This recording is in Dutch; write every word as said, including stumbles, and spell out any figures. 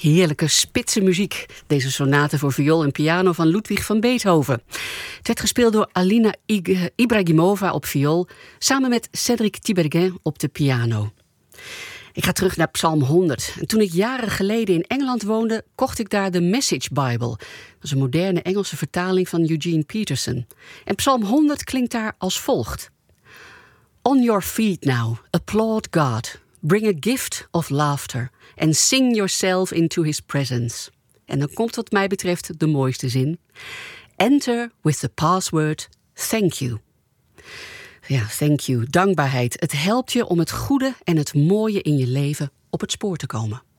Heerlijke, spitse muziek. Deze sonate voor viool en piano van Ludwig van Beethoven. Het werd gespeeld door Alina Ibragimova op viool, samen met Cédric Tiberghien op de piano. Ik ga terug naar Psalm honderd. En toen ik jaren geleden in Engeland woonde, kocht ik daar de Message Bible. Dat is een moderne Engelse vertaling van Eugene Peterson. En Psalm honderd klinkt daar als volgt. On your feet now, applaud God. Bring a gift of laughter and sing yourself into his presence. En dan komt wat mij betreft de mooiste zin. Enter with the password thank you. Ja, thank you, dankbaarheid. Het helpt je om het goede en het mooie in je leven op het spoor te komen.